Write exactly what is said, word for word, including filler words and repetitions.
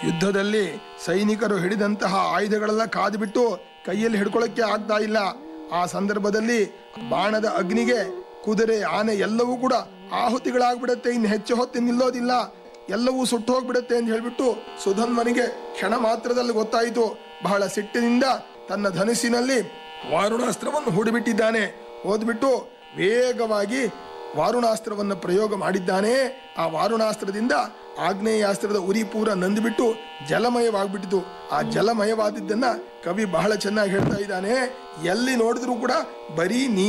ಯುದ್ಧದಲ್ಲಿ ಸೈನಿಕರು ಹಿಡಿದಂತಹ ಆಯುಧಗಳೆಲ್ಲ ಕಾದು ಬಿಟ್ಟು ಕೈಯಲ್ಲಿ ಹಿಡ್ಕೊಳ್ಳಕ್ಕೆ ಆಗ್ತಾ ಇಲ್ಲ. ಆ ಸಂದರ್ಭದಲ್ಲಿ ಬಾಣದ ಅಗ್ನಿಗೆ ಕುದುರೆ ಆನೆ ಎಲ್ಲವೂ ಕೂಡ ಆಹುತಿಗಳಾಗ್ಬಿಡತ್ತೆ, ಇನ್ನು ಹೆಚ್ಚು ಹೊತ್ತು ನಿಲ್ಲೋದಿಲ್ಲ, ಎಲ್ಲವೂ ಸುಟ್ಟು ಹೋಗ್ಬಿಡುತ್ತೆ ಅಂತ ಹೇಳ್ಬಿಟ್ಟು ಸುಧನ್ವನಿಗೆ ಕ್ಷಣ ಮಾತ್ರದಲ್ಲಿ ಗೊತ್ತಾಯಿತು. ಬಹಳ ಸಿಟ್ಟಿನಿಂದ ತನ್ನ ಧನುಸ್ಸಿನಲ್ಲಿ ವಾರುಣಾಸ್ತ್ರವನ್ನು ಹೂಡಿಬಿಟ್ಟಿದ್ದಾನೆ. ಓದ್ಬಿಟ್ಟು ವೇಗವಾಗಿ ವಾರುಣಾಸ್ತ್ರವನ್ನು ಪ್ರಯೋಗ ಮಾಡಿದ್ದಾನೆ. ಆ ವಾರುಣಾಸ್ತ್ರದಿಂದ ಆಗ್ನೇಯಾಸ್ತ್ರದ ಉರಿ ಪೂರ ನಂದಿಬಿಟ್ಟು ಜಲಮಯವಾಗ್ಬಿಟ್ಟಿತು. ಆ ಜಲಮಯವಾದಿದ್ದನ್ನ ಕವಿ ಬಹಳ ಚೆನ್ನಾಗಿ ಹೇಳ್ತಾ ಇದ್ದಾನೆ. ಎಲ್ಲಿ ನೋಡಿದ್ರು ಕೂಡ ಬರೀ ನೀ